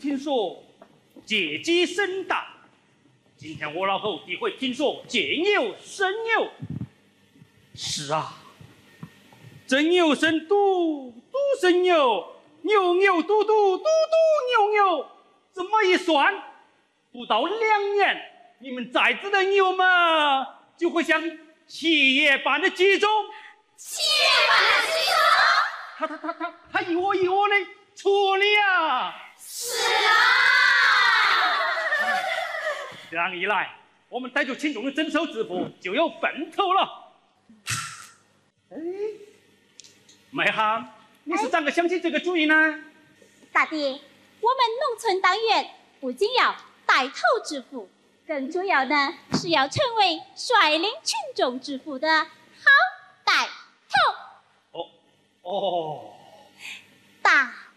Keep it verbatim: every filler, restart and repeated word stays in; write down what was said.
听说姐姐生大，今天我老后弟会听说姐有生有。是啊，真有生嘟，嘟生有，牛牛嘟嘟，嘟嘟牛牛，这么一算，不到两年，你们崽子的牛们就会像七叶般的集中。 七叶般的集中？ 他他他他他一窝一窝的出了呀！ 是啊。 这样一来，我们带着轻重的征收支付就有奔头了。哎，梅哈，你是怎个想起这个主意呢？ 大爹，我们农村党员不仅要带头致富，更主要呢是要成为率领群众致富的好带头。 哦哦， 大